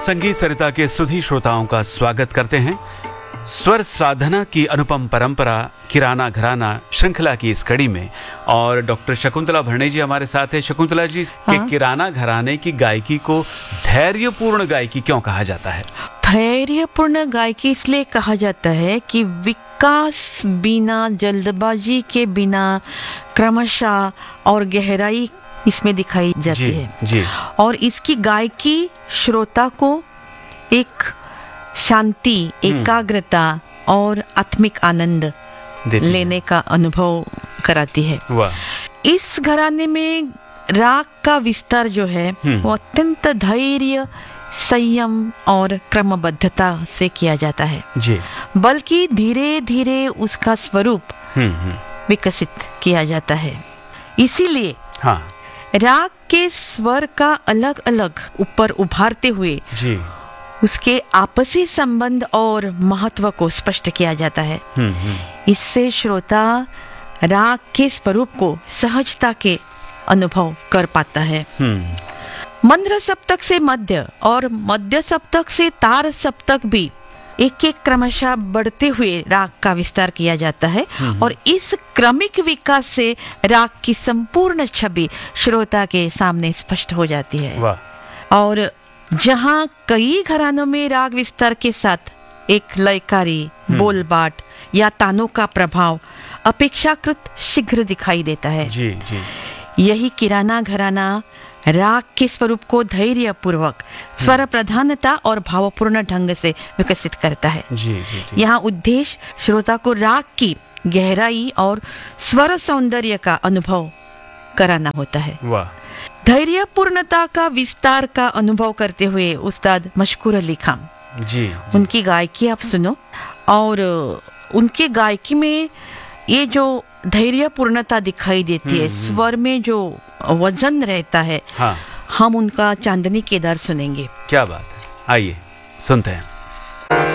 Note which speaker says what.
Speaker 1: संगीत सरिता के सुधी श्रोताओं का स्वागत करते हैं। स्वर साधना की अनुपम परंपरा किराना घराना श्रृंखला की इस कड़ी में, और डॉक्टर शकुंतला भरणे जी हमारे साथ है। शकुंतला जी, के किराना घराने की गायकी को धैर्यपूर्ण गायकी क्यों कहा जाता है?
Speaker 2: धैर्यपूर्ण गायकी इसलिए कहा जाता है कि विकास बिना, जल्दबाजी के बिना, क्रमशः और गहराई इसमें दिखाई जाती है
Speaker 1: जी।
Speaker 2: और इसकी गायकी श्रोता को एक शांति, एकाग्रता और आत्मिक आनंद लेने का अनुभव कराती है।
Speaker 1: वाह।
Speaker 2: इस घराने में राग का विस्तार जो है वो अत्यंत धैर्य, संयम और क्रमबद्धता से किया जाता है
Speaker 1: जी,
Speaker 2: बल्कि धीरे धीरे उसका स्वरूप विकसित किया जाता है। इसीलिए राग के स्वर का अलग अलग ऊपर उभारते हुए
Speaker 1: जी
Speaker 2: उसके आपसी संबंध और महत्व को स्पष्ट किया जाता है। इससे श्रोता राग के स्वरूप को सहजता के अनुभव कर पाता है। मंद्र सप्तक से मध्य और मध्य सप्तक से तार सप्तक भी एक एक क्रमशः बढ़ते हुए राग का विस्तार किया जाता है और इस क्रमिक विकास से राग की संपूर्ण छवि श्रोता के सामने स्पष्ट हो जाती है।
Speaker 1: वाह।
Speaker 2: और जहाँ कई घरानों में राग विस्तार के साथ एक लयकारी, बोलबाट या तानों का प्रभाव अपेक्षाकृत शीघ्र दिखाई देता है।
Speaker 1: जी।
Speaker 2: यही किराना घराना राग के स्वरूप को धैर्य पूर्वक, स्वर प्रधानता और भावपूर्ण ढंग से विकसित करता है।
Speaker 1: जी।
Speaker 2: यहाँ उद्देश्य श्रोता को राग की गहराई और स्वर सौंदर्य का अनुभव कराना होता है।
Speaker 1: वाह।
Speaker 2: धैर्य पूर्णता का विस्तार का अनुभव करते हुए उस्ताद मशकूर अली खान
Speaker 1: जी,
Speaker 2: उनकी गायकी आप सुनो, और उनके गायकी में ये जो धैर्य पूर्णता दिखाई देती है, स्वर में जो वजन रहता है, हम उनका चांदनी केदार सुनेंगे।
Speaker 1: क्या बात है, आइए सुनते हैं।